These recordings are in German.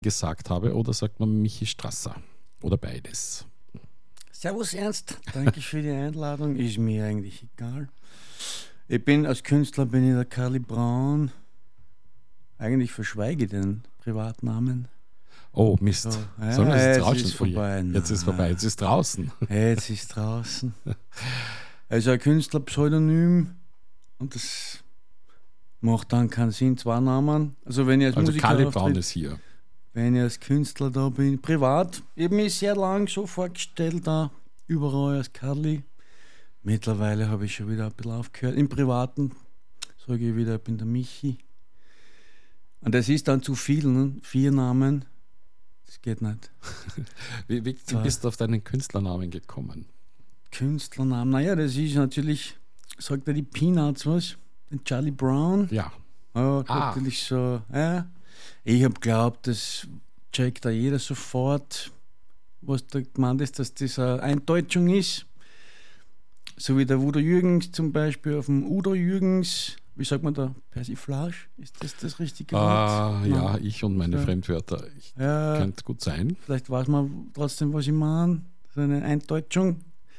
gesagt habe, oder sagt man Michi Strasser? Oder beides? Servus Ernst, danke für die Einladung. Ist mir eigentlich egal. Als Künstler bin ich der Charlie Brown. Eigentlich verschweige ich den Privatnamen. Oh, Mist. So, ja, Sollen wir das jetzt draußen ist vorbei. Jetzt ist vorbei, jetzt ist draußen. Jetzt ist draußen. Also ein Künstlerpseudonym und das macht dann keinen Sinn, zwei Namen. Also wenn ich als Musiker Charlie Brown ist hier. Wenn ich als Künstler da bin, privat, ich habe mich sehr lang so vorgestellt, da überall als Carly. Mittlerweile habe ich schon wieder ein bisschen aufgehört. Im Privaten sage ich wieder, ich bin der Michi. Und das ist dann zu viel, ne? 4 Namen, das geht nicht. Wie bist du auf deinen Künstlernamen gekommen? Künstlernamen, naja, das ist natürlich, sagt er die Peanuts was? Den Charlie Brown. Ja. Ja, natürlich so, ja. Ich habe geglaubt, das checkt da jeder sofort, was da gemeint ist, dass das eine Eindeutschung ist. So wie der Udo Jürgens zum Beispiel auf dem Udo Jürgens, wie sagt man da, Persiflage? Ist das richtige Wort? Ja, ich und meine Fremdwörter. Könnte gut sein. Vielleicht weiß man trotzdem, was ich meine. So eine Eindeutschung.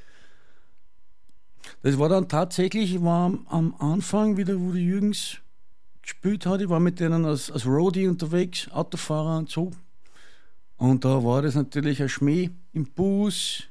Das war dann tatsächlich, ich war am Anfang, wie der Udo Jürgens gespielt hat. Ich war mit denen als Roadie unterwegs, Autofahrer und so. Und da war das natürlich ein Schmäh im Bus,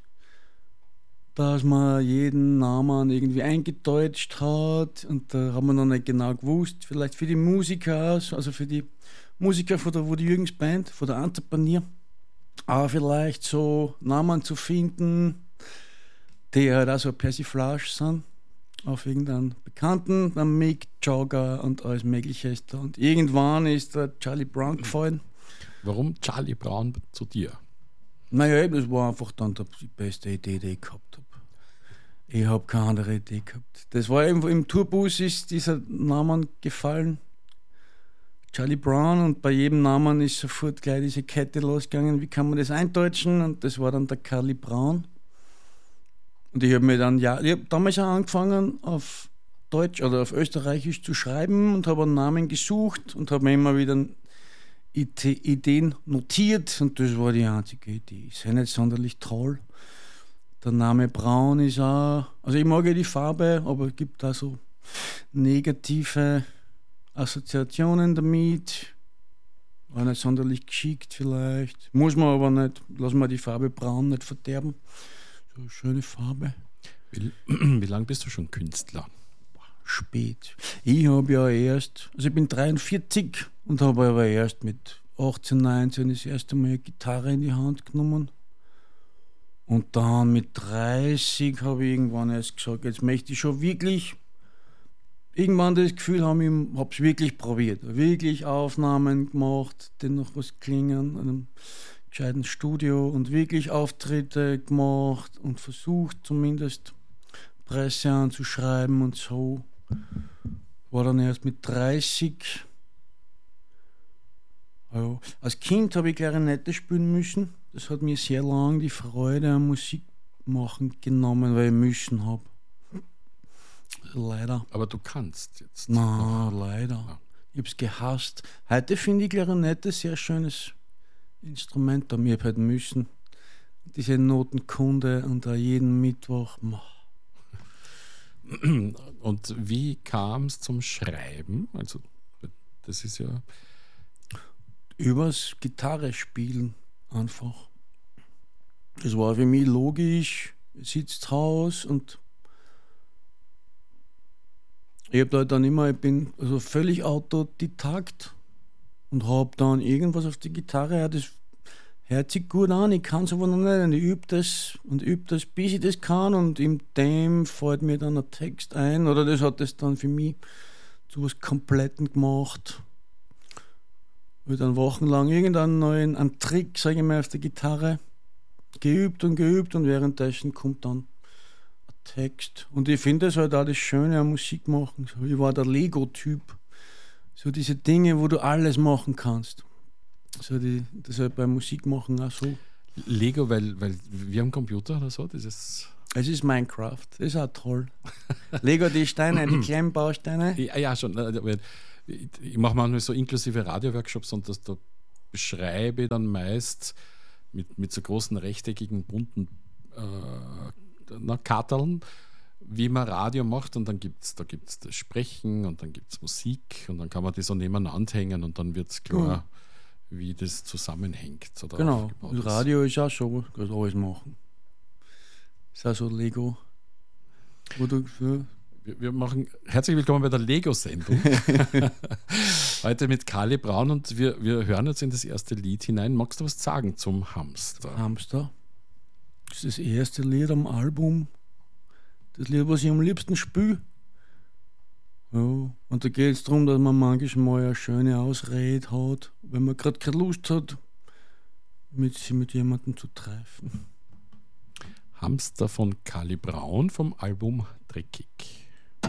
dass man jeden Namen irgendwie eingedeutscht hat. Und da haben wir noch nicht genau gewusst, vielleicht für die Musiker, also für die Musiker von der Udo Jürgens Band, von der Entrepreneur, aber vielleicht so Namen zu finden, die halt auch so Persiflage sind auf irgendeinen Bekannten, der Mick Jagger und alles Mögliche ist da. Und irgendwann ist der Charlie Brown gefallen. Warum Charlie Brown zu dir? Naja, das war einfach dann die beste Idee, die ich gehabt habe. Ich habe keine andere Idee gehabt. Das war eben, im Tourbus ist dieser Name gefallen, Charlie Brown, und bei jedem Namen ist sofort gleich diese Kette losgegangen, wie kann man das eindeutschen, und das war dann der Charlie Brown. Und ich habe damals auch angefangen auf Deutsch oder auf Österreichisch zu schreiben und habe einen Namen gesucht und habe mir immer wieder Ideen notiert, und das war die einzige Idee. Ist ja nicht sonderlich toll. Der Name Braun ist auch, also ich mag ja die Farbe, aber es gibt da so negative Assoziationen damit. War nicht sonderlich geschickt vielleicht. Muss man aber nicht, lass mal die Farbe Braun nicht verderben. So eine schöne Farbe. Wie lange bist du schon Künstler? Spät. Ich habe ja erst, also ich bin 43 und habe aber erst mit 18, 19 das erste Mal eine Gitarre in die Hand genommen. Und dann mit 30 habe ich irgendwann erst gesagt, jetzt möchte ich schon wirklich irgendwann das Gefühl haben, ich habe es wirklich probiert. Wirklich Aufnahmen gemacht, die noch was klingen, in einem gescheiten Studio, und wirklich Auftritte gemacht und versucht zumindest Presse anzuschreiben und so. War dann erst mit 30. Ja. Als Kind habe ich Klarinette spielen müssen. Das hat mir sehr lange die Freude am Musikmachen genommen, weil ich müssen habe. Leider. Aber du kannst jetzt. Nein, leider. Ja. Ich habe es gehasst. Heute finde ich Klarinette ein sehr schönes Instrument. Aber ich habe halt müssen. Diese Notenkunde und da jeden Mittwoch. Und wie kam es zum Schreiben? Also, das ist ja. Übers Gitarre spielen einfach. Das war für mich logisch. Ich sitze zu Hause und ich bin also völlig Autodidakt und habe dann irgendwas auf die Gitarre. Ja, das hört sich gut an, ich kann es aber noch nicht. Und ich übe das, bis ich das kann, und in dem fällt mir dann ein Text ein, oder das hat das dann für mich zu was Kompletten gemacht. Ich habe dann wochenlang irgendeinen neuen Trick, sage ich mal, auf der Gitarre geübt und währenddessen kommt dann ein Text. Und ich finde das halt auch das Schöne am Musik machen. Ich war der Lego-Typ. So diese Dinge, wo du alles machen kannst. So das halt beim Musikmachen auch so. Lego, weil wir haben Computer oder so? Es ist Minecraft, das ist auch toll. Lego, die Steine, die kleinen Bausteine. Ja, schon. Ich mache manchmal so inklusive Radio-Workshops, und da beschreibe dann meist mit so großen rechteckigen, bunten Karteln, wie man Radio macht, und dann gibt's das Sprechen und dann gibt es Musik und dann kann man die so nebeneinander hängen und dann wird es klar, wie das zusammenhängt. Oder Genau. aufgebaut Und ist. Radio ist auch so, du kannst alles machen. Ist auch so Lego. Wir machen herzlich willkommen bei der Lego-Sendung. Heute mit Kali Braun, und wir hören jetzt in das erste Lied hinein. Magst du was sagen zum Hamster? Hamster. Das ist das erste Lied am Album. Das Lied, was ich am liebsten spiele. Ja, und da geht es darum, dass man manchmal eine schöne Ausrede hat, wenn man gerade keine Lust hat, sich mit jemandem zu treffen. Hamster von Kali Braun vom Album Dreckig.